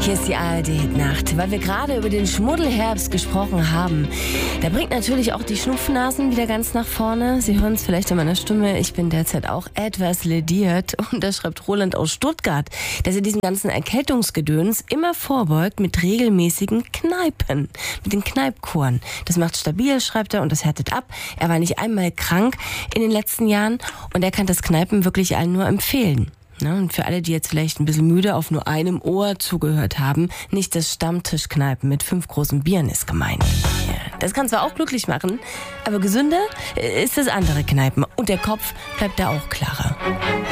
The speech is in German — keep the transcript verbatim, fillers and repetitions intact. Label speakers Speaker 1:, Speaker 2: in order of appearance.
Speaker 1: Hier ist die A R D-Hitnacht, weil wir gerade über den Schmuddelherbst gesprochen haben. Da bringt natürlich auch die Schnupfnasen wieder ganz nach vorne. Sie hören es vielleicht in meiner Stimme, ich bin derzeit auch etwas lediert. Und da schreibt Roland aus Stuttgart, dass er diesen ganzen Erkältungsgedöns immer vorbeugt mit regelmäßigen Kneipen, mit den Kneipkuren. Das macht stabil, schreibt er, und das härtet ab. Er war nicht einmal krank in den letzten Jahren und er kann das Kneipen wirklich allen nur empfehlen. Ja, und für alle, die jetzt vielleicht ein bisschen müde auf nur einem Ohr zugehört haben, nicht das Stammtischkneipen mit fünf großen Bieren ist gemeint. Ja, das kann zwar auch glücklich machen, aber gesünder ist das andere Kneipen. Und der Kopf bleibt da auch klarer.